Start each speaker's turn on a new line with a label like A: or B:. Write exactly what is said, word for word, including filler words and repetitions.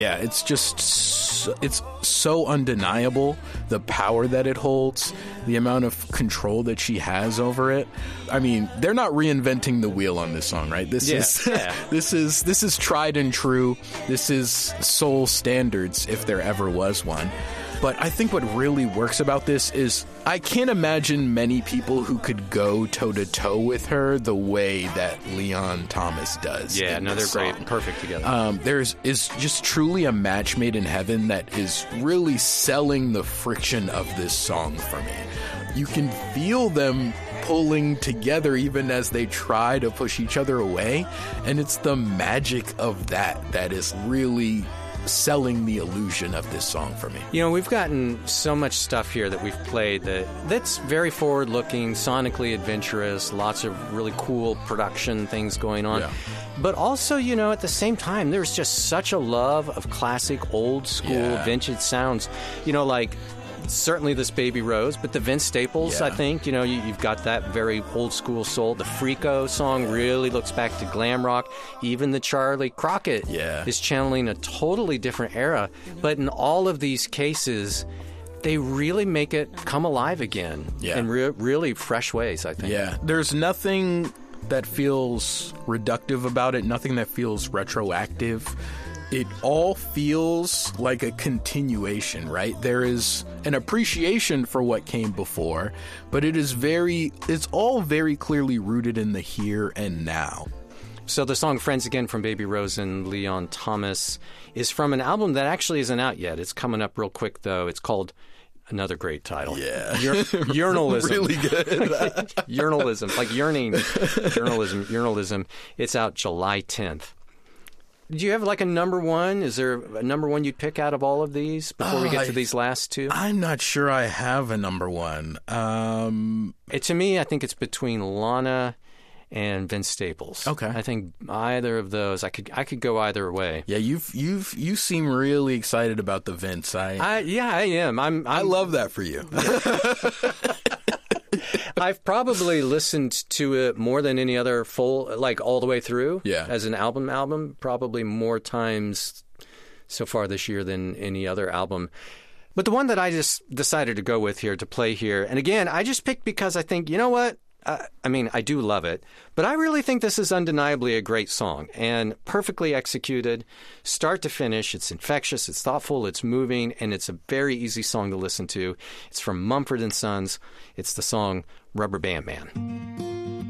A: Yeah, it's just, so, it's so undeniable, the power that it holds, the amount of control that she has over it. I mean, they're not reinventing the wheel on this song, right? This
B: yeah,
A: is
B: yeah.
A: this is this is tried and true. This is soul standards, if there ever was one. But I think what really works about this is I can't imagine many people who could go toe-to-toe with her the way that Leon Thomas does.
B: Yeah,
A: in
B: no, they're
A: this
B: great.
A: song.
B: Perfect together.
A: Um, there's is just truly a match made in heaven that is really selling the friction of this song for me. You can feel them pulling together even as they try to push each other away, and it's the magic of that that is really selling the illusion of this song for me.
B: You know, we've gotten so much stuff here that we've played that that's very forward-looking, sonically adventurous, lots of really cool production things going on. Yeah. But also, you know, at the same time, there's just such a love of classic, old-school, yeah. vintage sounds. You know, like certainly this Baby Rose, but the Vince Staples, yeah. I think, you know, you, you've got that very old school soul. The Freako song really looks back to glam rock. Even the Charlie Crockett
A: yeah.
B: is channeling a totally different era. But in all of these cases, they really make it come alive again
A: yeah.
B: in re- really fresh ways, I think.
A: Yeah, there's nothing that feels reductive about it, nothing that feels retroactive. It all feels like a continuation, right? There is an appreciation for what came before, but it is very, it's all very clearly rooted in the here and now.
B: So the song Friends Again from Baby Rose and Leon Thomas is from an album that actually isn't out yet. It's coming up real quick, though. It's called, another great title.
A: Yeah.
B: Ur- Urinalism.
A: Really good.
B: Urinalism, like yearning. Journalism, urinalism. It's out July tenth. Do you have like a number one? Is there a number one you'd pick out of all of these before
A: uh,
B: we get to
A: I,
B: these last two?
A: I'm not sure I have a number one. Um,
B: it, to me, I think it's between Lana and Vince Staples.
A: Okay.
B: I think either of those, I could I could go either way.
A: Yeah, you've you've you seem really excited about the Vince. I,
B: I yeah, I am. I'm, I'm
A: I love that for you.
B: I've probably listened to it more than any other full, like all the way through.
A: Yeah.
B: As an album, album, probably more times so far this year than any other album. But the one that I just decided to go with here to play here, and again, I just picked because I think, you know what? Uh, I mean, I do love it, but I really think this is undeniably a great song and perfectly executed, start to finish. It's infectious, it's thoughtful, it's moving, and it's a very easy song to listen to. It's from Mumford and Sons. It's the song Rubber Band Man.